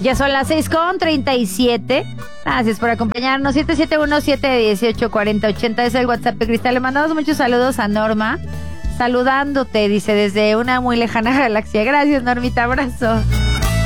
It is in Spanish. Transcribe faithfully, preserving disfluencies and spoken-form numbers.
Ya son las seis con treinta y siete. Gracias por acompañarnos. siete siete uno, siete uno ocho, cuatro cero ocho cero es el WhatsApp de Cristal. Le mandamos muchos saludos a Norma. Saludándote, dice, desde una muy lejana galaxia. Gracias, Normita, abrazo.